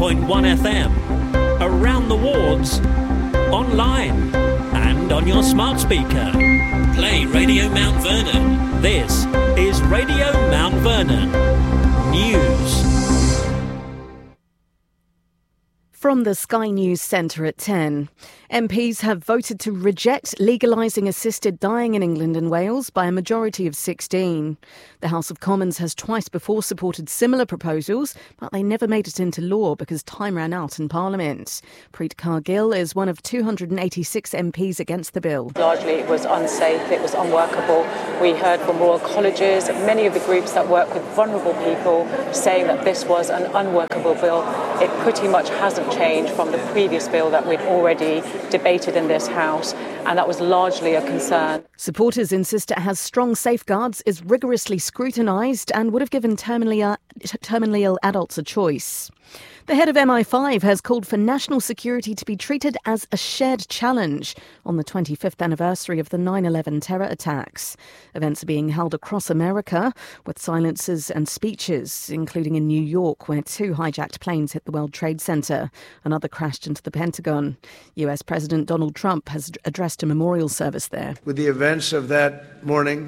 107.1 FM, around the wards, online, and on your smart speaker. Play Radio Mount Vernon. This is Radio Mount Vernon News. From the Sky News Centre at 10, MPs have voted to reject legalising assisted dying in England and Wales by a majority of 16. The House of Commons has twice before supported similar proposals, but they never made it into law because time ran out in Parliament. Preet Kaur-Gill is one of 286 MPs against the bill. Largely it was unsafe, it was unworkable. We heard from Royal Colleges, many of the groups that work with vulnerable people saying that this was an unworkable bill. It pretty much hasn't changed from the previous bill that we'd already debated in this House, and that was largely a concern. Supporters insist it has strong safeguards, is rigorously scrutinised and would have given terminally ill adults a choice. The head of MI5 has called for national security to be treated as a shared challenge on the 25th anniversary of the 9/11 terror attacks. Events are being held across America with silences and speeches, including in New York, where 2 hijacked planes hit the World Trade Center. Another crashed into the Pentagon. US President Donald Trump has addressed a memorial service there. With the events of that morning,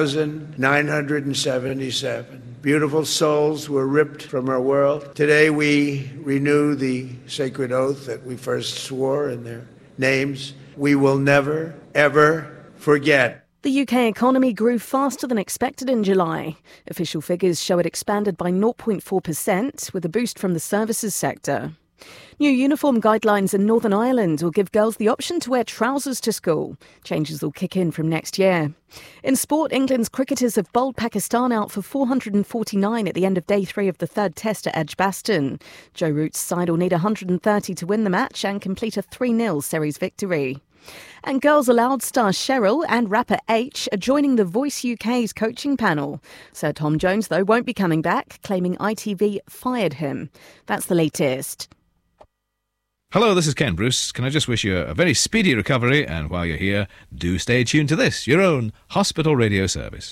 2,977 beautiful souls were ripped from our world. Today we renew the sacred oath that we first swore in their names. We will never, ever forget. The UK economy grew faster than expected in July. Official figures show it expanded by 0.4%, with a boost from the services sector. New uniform guidelines in Northern Ireland will give girls the option to wear trousers to school. Changes will kick in from next year. In sport, England's cricketers have bowled Pakistan out for 449 at the end of day 3 of the third test at Edgbaston. Joe Root's side will need 130 to win the match and complete a 3-0 series victory. And Girls Aloud star Cheryl and rapper H are joining the Voice UK's coaching panel. Sir Tom Jones, though, won't be coming back, claiming ITV fired him. That's the latest. Hello, this is Ken Bruce. Can I just wish you a very speedy recovery, and while you're here, do stay tuned to this, your own hospital radio service.